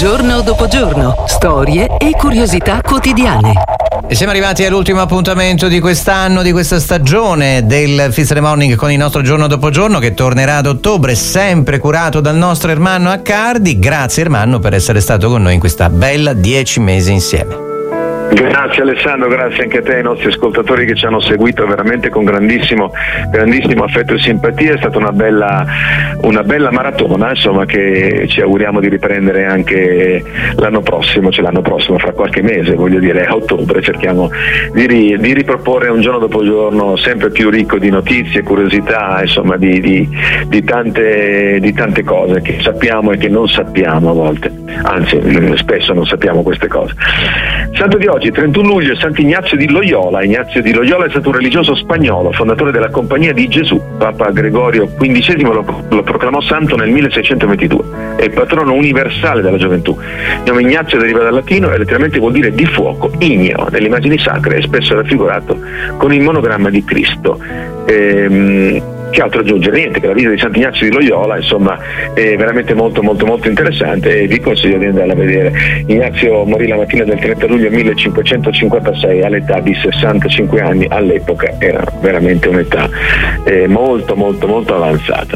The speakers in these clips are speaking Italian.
Giorno dopo giorno, storie e curiosità quotidiane. E siamo arrivati all'ultimo appuntamento di quest'anno, di questa stagione del Fizz in the Morning con il nostro Giorno dopo giorno, che tornerà ad ottobre, sempre curato dal nostro Ermanno Accardi. Grazie Ermanno per essere stato con noi in questa bella 10 mesi insieme. Grazie Alessandro, grazie anche a te e ai nostri ascoltatori che ci hanno seguito veramente con grandissimo affetto e simpatia. È stata una bella maratona, insomma, che ci auguriamo di riprendere anche l'anno prossimo, fra qualche mese, voglio dire a ottobre. Cerchiamo di riproporre un giorno dopo giorno sempre più ricco di notizie, curiosità, insomma di tante cose che sappiamo e che non sappiamo a volte, anzi spesso non sappiamo queste cose. Santo di oggi, 31 luglio, Sant'Ignazio di Loyola. Ignazio di Loyola è stato un religioso spagnolo, fondatore della Compagnia di Gesù. Papa Gregorio XV lo proclamò santo nel 1622. È il patrono universale della gioventù. Il nome Ignazio deriva dal latino e letteralmente vuol dire di fuoco, igneo. Nelle immagini sacre è spesso raffigurato con il monogramma di Cristo. Che altro aggiungere? Niente, che la vita di Sant'Ignazio di Loyola, insomma, è veramente molto interessante e vi consiglio di andarla a vedere. Ignazio morì la mattina del 30 luglio 1556 all'età di 65 anni. All'epoca era veramente un'età molto avanzata.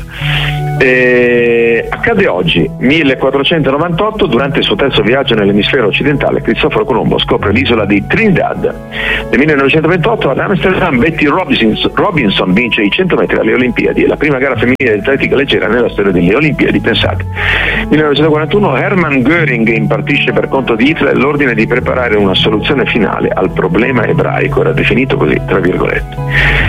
Accade oggi, 1498, durante il suo terzo viaggio nell'emisfero occidentale, Cristoforo Colombo scopre l'isola di Trinidad. Nel 1928 ad Amsterdam Betty Robinson vince i 100 metri alle Olimpiadi, è la prima gara femminile di atletica leggera nella storia delle Olimpiadi, pensate. 1941 Hermann Göring impartisce per conto di Hitler l'ordine di preparare una soluzione finale al problema ebraico, era definito così, tra virgolette.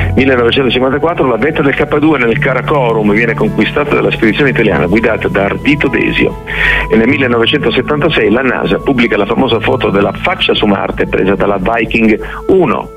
1954 la vetta del K2 nel Karakorum viene conquistata dalla spedizione italiana guidata da Ardito Desio, e nel 1976 la NASA pubblica la famosa foto della faccia su Marte presa dalla Viking 1.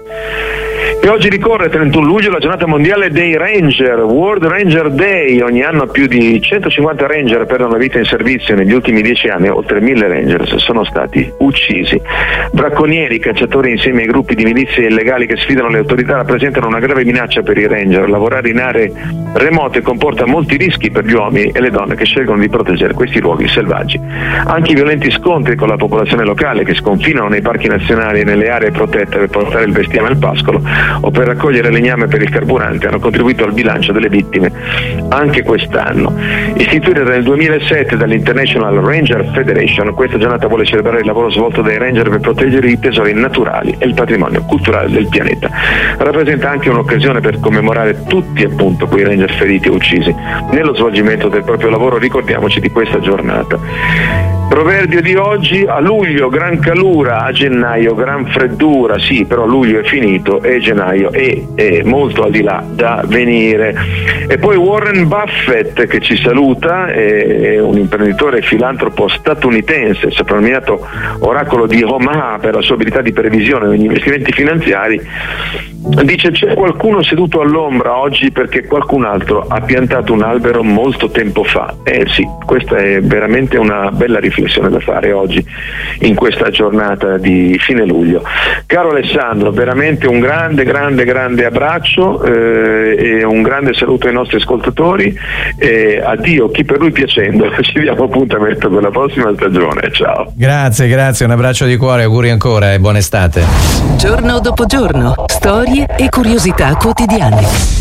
E oggi ricorre 31 luglio la giornata mondiale dei Ranger, World Ranger Day. Ogni anno più di 150 Ranger perdono la vita in servizio. Negli ultimi 10 anni oltre 1000 Rangers sono stati uccisi. Bracconieri, cacciatori insieme ai gruppi di milizie illegali che sfidano le autorità rappresentano una grave minaccia per i Ranger. Lavorare in aree remote comporta molti rischi per gli uomini e le donne che scelgono di proteggere questi luoghi selvaggi. Anche i violenti scontri con la popolazione locale che sconfinano nei parchi nazionali e nelle aree protette per portare il bestiame al pascolo o per raccogliere legname per il carburante hanno contribuito al bilancio delle vittime anche quest'anno. Istituita nel 2007 dall'International Ranger Federation, questa giornata vuole celebrare il lavoro svolto dai Ranger per proteggere i tesori naturali e il patrimonio culturale del pianeta. Rappresenta anche un'occasione per commemorare tutti appunto quei Ranger feriti e uccisi. Nello svolgimento del proprio lavoro ricordiamoci di questa giornata. Proverbio di oggi: a luglio gran calura, a gennaio gran freddura. Sì, però luglio è finito e gennaio è molto al di là da venire. E poi Warren Buffett, che ci saluta, è un imprenditore filantropo statunitense, soprannominato oracolo di Omaha per la sua abilità di previsione negli investimenti finanziari. Dice: c'è qualcuno seduto all'ombra oggi perché qualcun altro ha piantato un albero molto tempo fa. Sì, questa è veramente una bella riflessione da fare oggi in questa giornata di fine luglio. Caro Alessandro, veramente un grande abbraccio e un grande saluto ai nostri ascoltatori e addio chi per lui piacendo. Ci diamo appuntamento per la prossima stagione. Ciao. Grazie, un abbraccio di cuore, auguri ancora e buona estate. Giorno dopo giorno, storie e curiosità quotidiane.